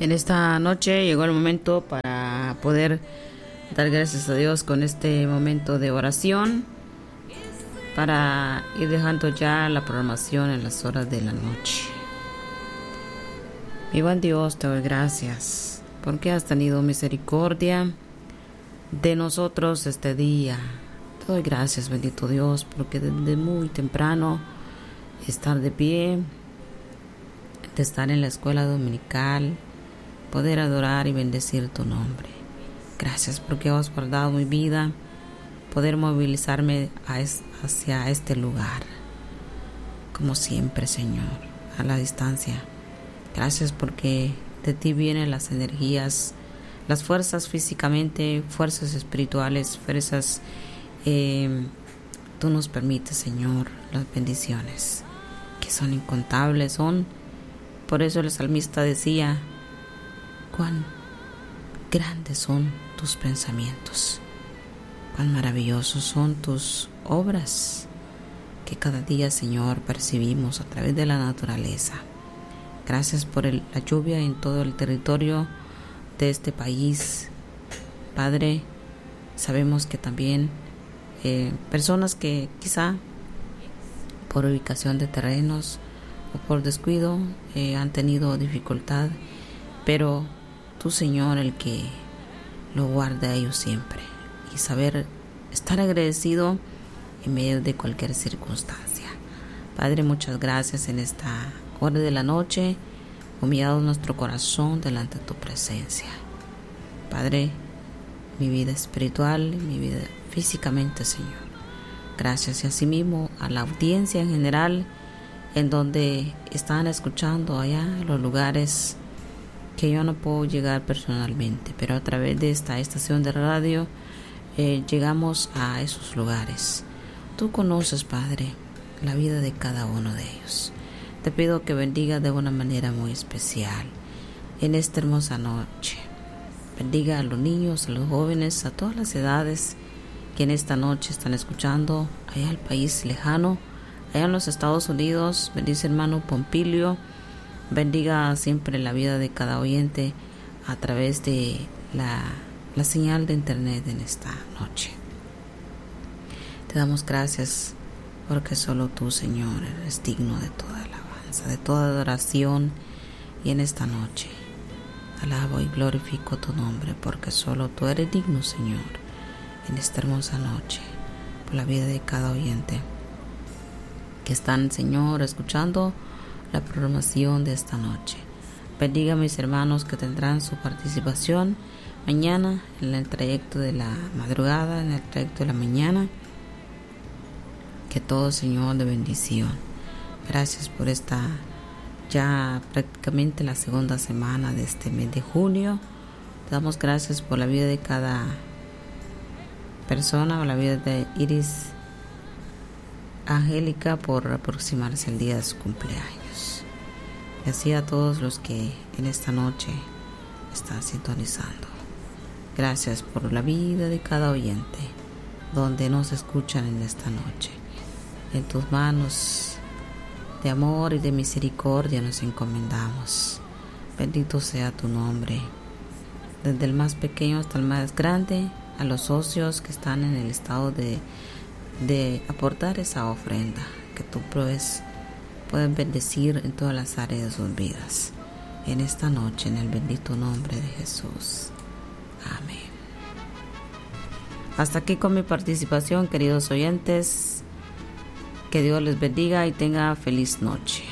En esta noche llegó el momento para poder dar gracias a Dios con este momento de oración, para ir dejando ya la programación en las horas de la noche. Mi buen Dios, te doy gracias porque has tenido misericordia de nosotros este día. Te doy gracias, bendito Dios, porque desde muy temprano estar de pie, de estar en la escuela dominical, poder adorar y bendecir tu nombre. Gracias porque has guardado mi vida, poder movilizarme hacia este lugar, como siempre, Señor, a la distancia. Gracias porque de ti vienen las energías, las fuerzas físicamente, fuerzas espirituales, fuerzas. Tú nos permites, Señor, las bendiciones que son incontables, por eso el salmista decía: cuán grandes son tus pensamientos, cuán maravillosos son tus obras, que cada día, Señor, percibimos a través de la naturaleza. Gracias por la lluvia en todo el territorio de este país, Padre. Sabemos que también personas que quizá por ubicación de terrenos o por descuido han tenido dificultad, pero tú, Señor, el que lo guarda a ellos siempre, y saber estar agradecido en medio de cualquier circunstancia. Padre, muchas gracias en esta hora de la noche, humillado nuestro corazón delante de tu presencia. Padre, mi vida espiritual, mi vida físicamente, Señor. Gracias, y asimismo a la audiencia en general, en donde están escuchando allá en los lugares que yo no puedo llegar personalmente, pero a través de esta estación de radio llegamos a esos lugares. Tú conoces, Padre, la vida de cada uno de ellos. Te pido que bendiga de una manera muy especial en esta hermosa noche. Bendiga a los niños, a los jóvenes, a todas las edades que en esta noche están escuchando allá al país lejano, allá en los Estados Unidos. Bendice, hermano Pompilio. Bendiga siempre la vida de cada oyente a través de la señal de internet en esta noche. Te damos gracias porque solo tú, Señor, eres digno de toda alabanza, de toda adoración. Y en esta noche alabo y glorifico tu nombre, porque solo tú eres digno, Señor, en esta hermosa noche, por la vida de cada oyente que están, Señor, escuchando la programación de esta noche. Bendiga a mis hermanos que tendrán su participación mañana en el trayecto de la madrugada, en el trayecto de la mañana. Que todo, Señor, de bendición. Gracias por esta ya prácticamente la segunda semana de este mes de junio. Te damos gracias por la vida de cada persona, por la vida de Iris Angélica, por aproximarse el día de su cumpleaños. Y así a todos los que en esta noche están sintonizando. Gracias por la vida de cada oyente donde nos escuchan en esta noche. En tus manos de amor y de misericordia nos encomendamos. Bendito sea tu nombre, desde el más pequeño hasta el más grande, a los socios que están en el estado de aportar esa ofrenda que tú puedes bendecir en todas las áreas de sus vidas. En esta noche, en el bendito nombre de Jesús. Amén. Hasta aquí con mi participación, queridos oyentes. Que Dios les bendiga y tenga feliz noche.